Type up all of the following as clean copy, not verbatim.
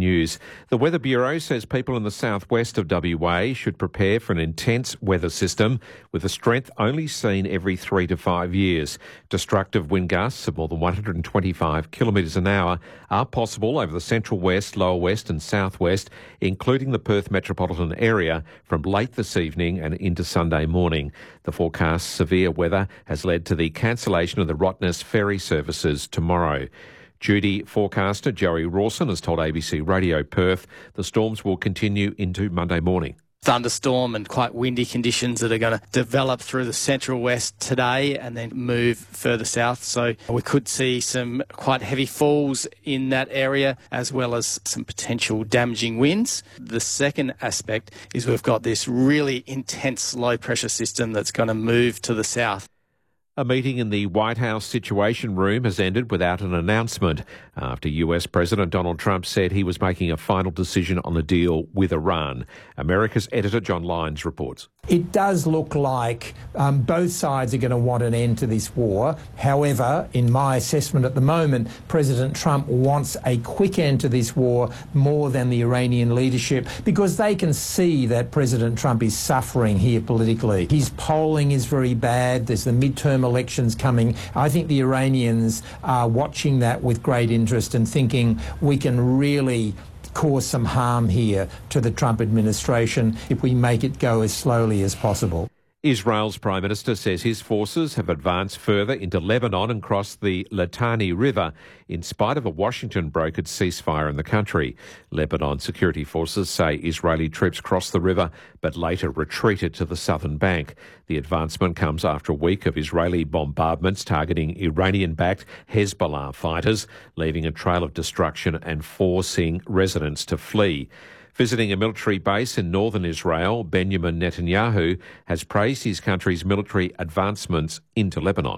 News. The Weather Bureau says people in the southwest of WA should prepare for an intense weather system with a strength only seen every 3 to 5 years. Destructive wind gusts of more than 125 kilometres an hour are possible over the central west, lower west and southwest, including the Perth metropolitan area from late this evening and into Sunday morning. The forecast severe weather has led to the cancellation of the Rottnest ferry services tomorrow. Judy forecaster Joey Rawson has told ABC Radio Perth the storms will continue into Monday morning. Thunderstorm and quite windy conditions that are going to develop through the central west today and then move further south. So we could see some quite heavy falls in that area as well as some potential damaging winds. The second aspect is we've got this really intense low pressure system that's going to move to the south. A meeting in the White House Situation Room has ended without an announcement after US President Donald Trump said he was making a final decision on a deal with Iran. America's editor John Lyons reports. It does look like both sides are going to want an end to this war. However, in my assessment at the moment, President Trump wants a quick end to this war more than the Iranian leadership because they can see that President Trump is suffering here politically. His polling is very bad. There's the midterm elections coming. I think the Iranians are watching that with great interest and thinking we can really cause some harm here to the Trump administration if we make it go as slowly as possible. Israel's Prime Minister says his forces have advanced further into Lebanon and crossed the Litani River in spite of a Washington brokered ceasefire in the country. Lebanon security forces say Israeli troops crossed the river but later retreated to the southern bank. The advancement comes after a week of Israeli bombardments targeting Iranian-backed Hezbollah fighters, leaving a trail of destruction and forcing residents to flee. Visiting a military base in northern Israel, Benjamin Netanyahu has praised his country's military advancements into Lebanon.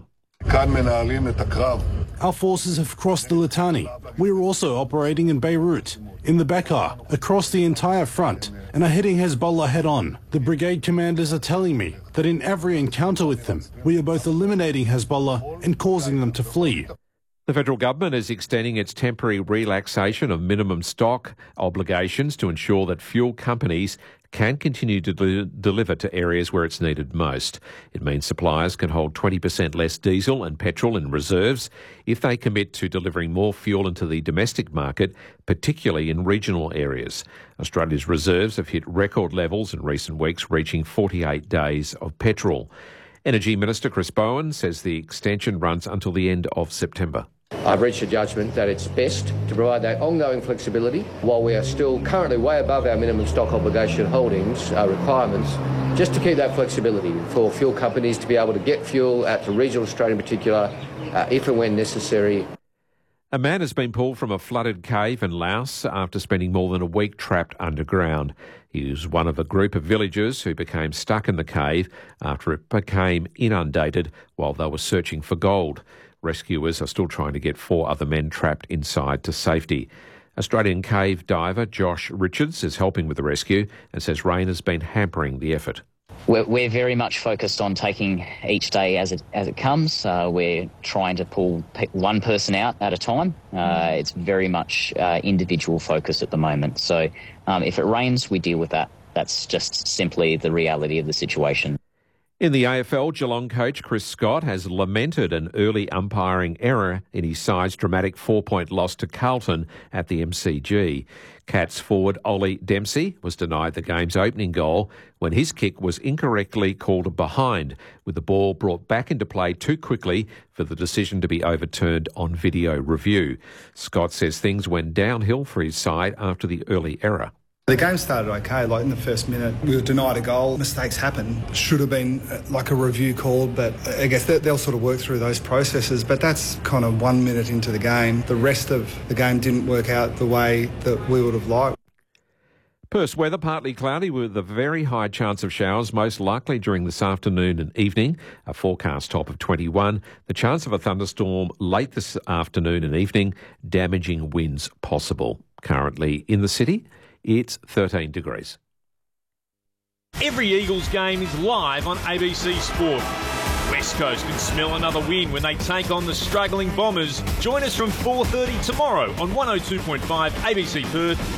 Our forces have crossed the Litani. We are also operating in Beirut, in the Bekaa, across the entire front, and are hitting Hezbollah head-on. The brigade commanders are telling me that in every encounter with them, we are both eliminating Hezbollah and causing them to flee. The federal government is extending its temporary relaxation of minimum stock obligations to ensure that fuel companies can continue to deliver to areas where it's needed most. It means suppliers can hold 20% less diesel and petrol in reserves if they commit to delivering more fuel into the domestic market, particularly in regional areas. Australia's reserves have hit record levels in recent weeks, reaching 48 days of petrol. Energy Minister Chris Bowen says the extension runs until the end of September. I've reached a judgment that it's best to provide that ongoing flexibility while we are still currently way above our minimum stock obligation holdings requirements, just to keep that flexibility for fuel companies to be able to get fuel out to regional Australia in particular, if and when necessary. A man has been pulled from a flooded cave in Laos after spending more than a week trapped underground. He was one of a group of villagers who became stuck in the cave after it became inundated while they were searching for gold. Rescuers are still trying to get 4 other men trapped inside to safety. Australian cave diver Josh Richards is helping with the rescue and says rain has been hampering the effort. We're very much focused on taking each day as it comes. We're trying to pull one person out at a time. It's very much individual focus at the moment. So if it rains, we deal with that. That's just simply the reality of the situation. In the AFL, Geelong coach Chris Scott has lamented an early umpiring error in his side's dramatic 4-point loss to Carlton at the MCG. Cats forward Ollie Dempsey was denied the game's opening goal when his kick was incorrectly called a behind, with the ball brought back into play too quickly for the decision to be overturned on video review. Scott says things went downhill for his side after the early error. The game started okay, like in the first minute we were denied a goal. Mistakes happen. Should have been like a review called, but I guess they'll sort of work through those processes. But that's kind of 1 minute into the game. The rest of the game didn't work out the way that we would have liked. Perth's weather partly cloudy with a very high chance of showers, most likely during this afternoon and evening. A forecast top of 21. The chance of a thunderstorm late this afternoon and evening. Damaging winds possible. Currently in the city, it's 13 degrees. Every Eagles game is live on ABC Sport. West Coast can smell another win when they take on the struggling Bombers. Join us from 4:30 tomorrow on 102.5 ABC Perth